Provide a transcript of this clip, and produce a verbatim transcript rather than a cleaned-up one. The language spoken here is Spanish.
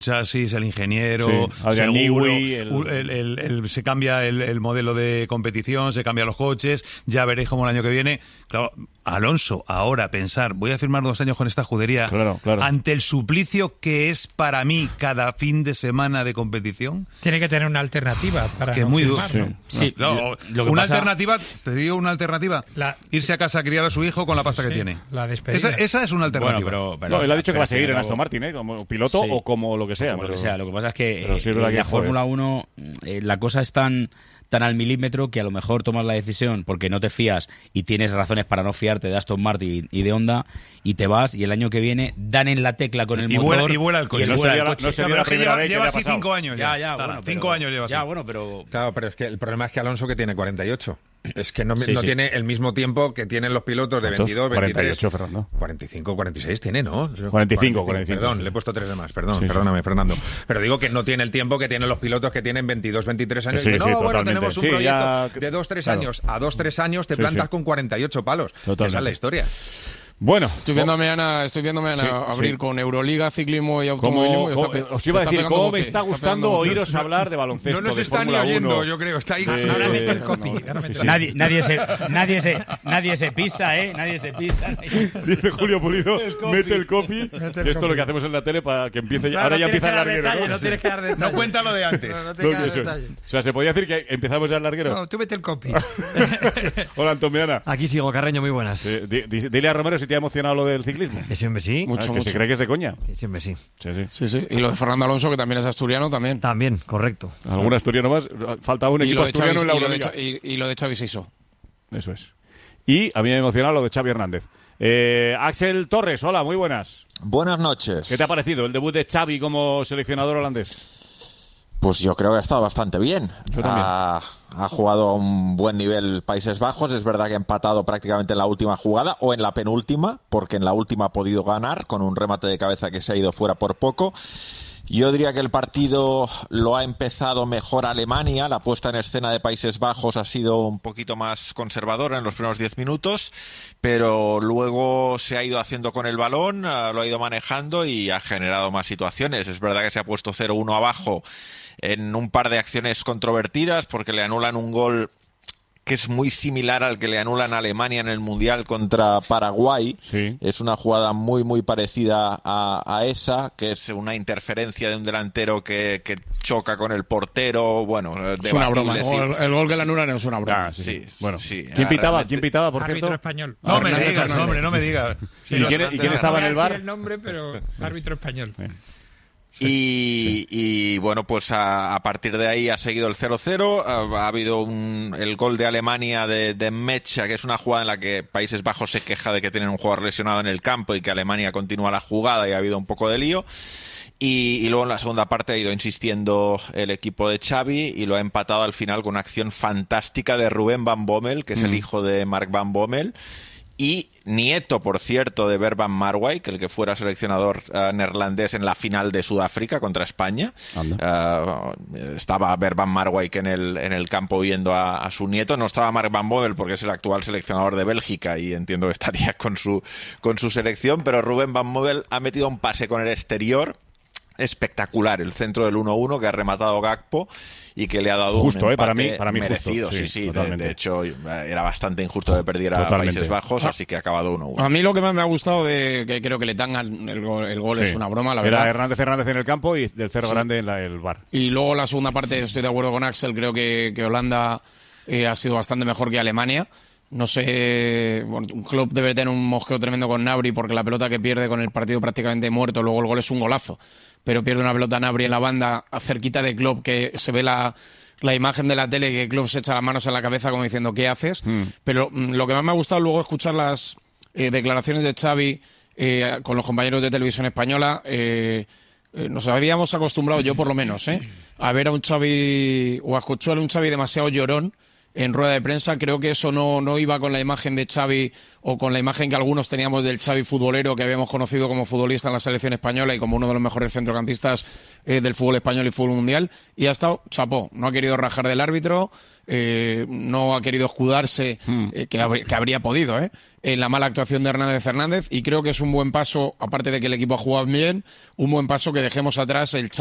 chasis, el ingeniero, sí, seguro, Newey, el... El, el, el, se cambia el, el modelo de competición, se cambian los coches, ya veréis cómo el año que viene. Claro, Alonso, ahora pensar, voy a firmar dos años con esta escudería, claro, claro. ante el suplicio que es para mí cada fin de semana de competición. Tiene que tener una alternativa para que no muy duro. firmar, ¿no? Sí, sí. No, lo que una pasa... alternativa, te digo una alternativa, la... irse a casa a criar a su hijo con la pasta sí, que tiene. La despedida. Esa, esa es una alternativa. Bueno, pero, pero, no, él ha dicho que va a seguir en Aston Martin, ¿eh? Como piloto sí. o como lo que sea. Como pero... lo que sea. Lo que pasa es que sí, eh, en la Fórmula uno eh, la cosa es tan, tan al milímetro que a lo mejor tomas la decisión porque no te fías y tienes razones para no fiarte de Aston Martin y de Honda y te vas y el año que viene dan en la tecla con el y motor vuela, y vuela el coche. Y no sería la, no sería la primera vez que lleva le ha así pasado. cinco años ya. Ya, ya, Tara, bueno, cinco pero, años lleva así. Ya, bueno, pero... Claro, pero es que el problema es que Alonso que tiene cuarenta y ocho. Es que no, sí, no sí. tiene el mismo tiempo que tienen los pilotos de veintidós, veintitrés. cuarenta y ocho, Fernando. cuarenta y cinco, cuarenta y seis tiene, ¿no? cuarenta y cinco, cuarenta y cinco. Perdón, sí. le he puesto tres de más, perdón, Sí, perdóname, sí. Fernando. Pero digo que no tiene el tiempo que tienen los pilotos que tienen veintidós, veintitrés años. Sí, y que, no, sí, bueno, totalmente. tenemos un Sí, proyecto ya... de dos, tres claro. años. A dos, tres años te sí, plantas sí. con cuarenta y ocho palos. Totalmente. Esa es la historia. Bueno, estoy viendo mañana, estoy viendo mañana sí, abrir sí. con Euroliga, ciclismo y automovilismo. Como, está, os iba a decir, ¿cómo me está bote, gustando está oíros hablar de baloncesto, No nos de están ni Fórmula oyendo, uno? yo creo. Está ahí. Eh, Ahora eh, mete el no, copy. no, Ahora mete sí, el- Nadie, nadie, se, nadie, se, nadie se pisa, ¿eh? Nadie se pisa. Dice Julio Pulido, mete el copy. Mete el Esto es lo copy. que hacemos en la tele para que empiece. No, ahora no ya tienes empieza el que dar larguero, detalle, ¿no? no tienes que dar detalle. No cuenta lo de antes. No, no No, tienes que dar eso es. detalle. O sea, ¿se podía decir que empezamos ya el larguero? No, tú mete el copy. Hola, Antomiana. Aquí sigo, Carreño, muy buenas. Eh, di- di- dile a Romero si te ha emocionado lo del ciclismo. Que siempre sí. Mucho, Ah, que mucho. se cree que es de coña. Que siempre sí. Sí, sí. Sí, sí. Y lo de Fernando Alonso, que también es asturiano, también. También, correcto. ¿Algún asturiano más? Falta un Y equipo lo, de asturiano Xavi, en la y, lo de, Euroliga. Cha- y, y lo de Xavi Siso. Eso es. Y a mí me ha emocionado lo de Xavi Hernández. Eh, Axel Torres, hola, muy buenas. Buenas noches. ¿Qué te ha parecido el debut de Xavi como seleccionador holandés? Pues yo creo que ha estado bastante bien. Yo también. Ha, ha jugado a un buen nivel Países Bajos. Es verdad que ha empatado prácticamente en la última jugada o en la penúltima, porque en la última ha podido ganar con un remate de cabeza que se ha ido fuera por poco. Yo diría que el partido lo ha empezado mejor Alemania. La puesta en escena de Países Bajos ha sido un poquito más conservadora en los primeros diez minutos, pero luego se ha ido haciendo con el balón, uh, lo ha ido manejando y ha generado más situaciones. Es verdad que se ha puesto cero uno abajo en un par de acciones controvertidas porque le anulan un gol que es muy similar al que le anulan a Alemania en el Mundial contra Paraguay. Sí. Es una jugada muy, muy parecida a, a esa, que es una interferencia de un delantero que, que choca con el portero. Bueno, Es una broma. debatible, El, sí. el gol que le anulan es una broma. Ah, sí, sí. Sí, Bueno, sí, ¿quién pitaba? realmente- ¿Quién pitaba, por Árbitro cierto? español. No me Hernández digas, Fernández. hombre, no me digas. ¿Y quién, ¿Y quién estaba en el No voy a bar? decir el nombre, pero árbitro español. Y, y bueno, pues a, a partir de ahí ha seguido el cero cero. Ha, ha habido un, el gol de Alemania de, de Mecha, que es una jugada en la que Países Bajos se queja de que tienen un jugador lesionado en el campo y que Alemania continúa la jugada y ha habido un poco de lío. Y, y luego en la segunda parte ha ido insistiendo el equipo de Xavi y lo ha empatado al final con una acción fantástica de Ruben Van Bommel, que es el hijo de Mark Van Bommel. Y nieto, por cierto, de Bert van Marwijk, el que fuera seleccionador uh, neerlandés en la final de Sudáfrica contra España. Uh, estaba Bert van Marwijk en el, en el campo viendo a, a su nieto. No estaba Mark van Bommel porque es el actual seleccionador de Bélgica y entiendo que estaría con su, con su selección, pero Ruben van Bommel ha metido un pase con el exterior espectacular, el centro del uno uno que ha rematado Gakpo y que le ha dado Justo, un eh, para empate mí- para mí justo, merecido. sí, sí, sí, de, totalmente. de hecho era bastante injusto que perdiera Totalmente. Países Bajos, así que ha acabado uno uno. A mí lo que más me ha gustado de que creo que le dan el gol, el gol Sí. es una broma, la Era verdad. Hernández Hernández en el campo y del Cerro Grande en la- el bar. Y luego la segunda parte, estoy de acuerdo con Axel, creo que, que Holanda eh, ha sido bastante mejor que Alemania. No sé, bueno, un club debe tener un mosqueo tremendo con Gnabry porque la pelota que pierde con el partido prácticamente muerto, luego el gol es un golazo, pero pierde una pelota Gnabry en la banda cerquita de Klopp, que se ve la, la imagen de la tele que Klopp se echa las manos en la cabeza como diciendo ¿qué haces? Mm. Pero mm, lo que más me ha gustado luego escuchar las eh, declaraciones de Xavi eh, con los compañeros de televisión española. eh, Eh, nos habíamos acostumbrado, yo por lo menos, ¿eh? a ver a un Xavi o a escuchar a un Xavi demasiado llorón en rueda de prensa. Creo que eso no, no iba con la imagen de Xavi o con la imagen que algunos teníamos del Xavi futbolero que habíamos conocido como futbolista en la selección española y como uno de los mejores centrocampistas eh, del fútbol español y fútbol mundial, y ha estado chapó, no ha querido rajar del árbitro, eh, no ha querido escudarse, eh, que, habría, que habría podido, ¿eh? en la mala actuación de Hernández Fernández, y creo que es un buen paso, aparte de que el equipo ha jugado bien, un buen paso que dejemos atrás el